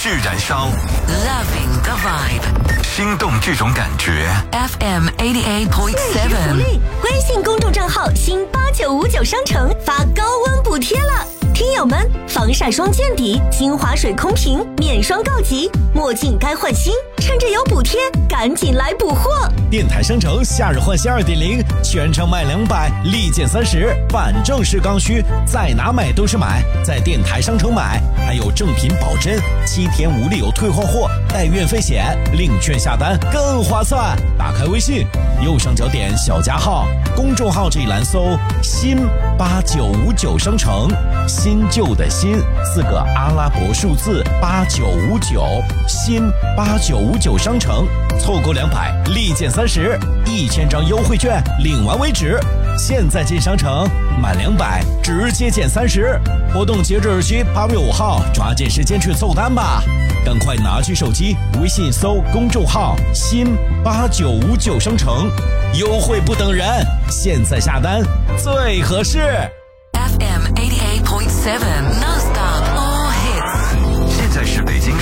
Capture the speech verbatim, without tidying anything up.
式燃烧 Loving the vibe， 心动这种感觉。 F M eighty-eight point seven， 福利，微信公众账号新八九五九商城发高温补贴了，听友们，防晒霜见底，精华水空瓶面霜告急，墨镜该换新，趁着有补贴，赶紧来补货！ 电台商城夏日换新 二点零， 全场买两百，立减三十，反正是刚需，在哪买都是买，在电台商城买，还有正品保真，七天无理由退换货，带运费险，领券下单更划算。打开微信，右上角点小加号，公众号这一栏搜新八九五九商城，新旧的新四个阿拉伯数字八九五九，新八九五九商城，凑够两百立减三十，一千张优惠券领完为止。现在进商城满两百直接减三十，活动截止日期八月五号，抓紧时间去凑单吧！赶快拿起手机，微信搜公众号新八九五九商城，优惠不等人，现在下单最合适。 F M eighty-eight point seven， Non-stop all hits。 现在是北京